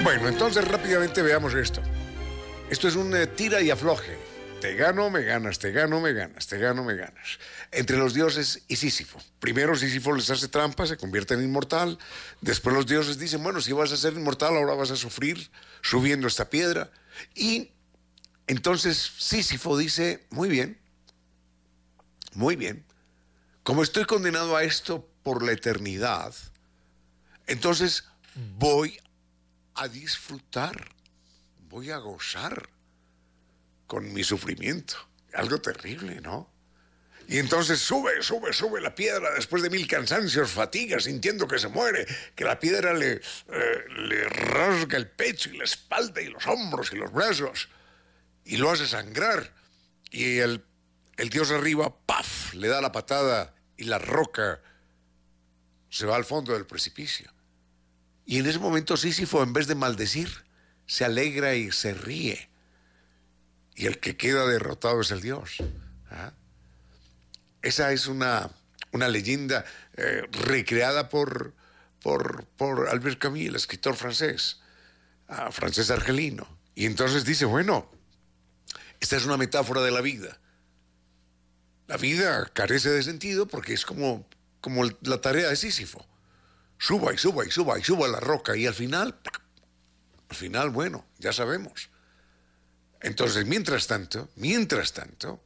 Bueno, entonces rápidamente veamos esto. Esto es un tira y afloje. Te gano, me ganas, te gano, me ganas, te gano, me ganas. Entre los dioses y Sísifo. Primero Sísifo les hace trampa, se convierte en inmortal. Después los dioses dicen, bueno, si vas a ser inmortal, ahora vas a sufrir subiendo esta piedra. Y entonces Sísifo dice, muy bien, como estoy condenado a esto por la eternidad, entonces voy a disfrutar, voy a gozar con mi sufrimiento. Algo terrible, ¿no? Y entonces sube la piedra después de 1000 cansancios, fatigas, sintiendo que se muere, que la piedra le rasga el pecho y la espalda y los hombros y los brazos y lo hace sangrar. Y el dios arriba, ¡paf!, le da la patada y la roca se va al fondo del precipicio. Y en ese momento Sísifo, en vez de maldecir, se alegra y se ríe. Y el que queda derrotado es el dios. ¿Ah? Esa es una leyenda recreada por Albert Camus, el escritor francés argelino. Y entonces dice, bueno, esta es una metáfora de la vida. La vida carece de sentido porque es como la tarea de Sísifo. Suba y suba y suba y suba la roca y al final, bueno, ya sabemos. Entonces, mientras tanto,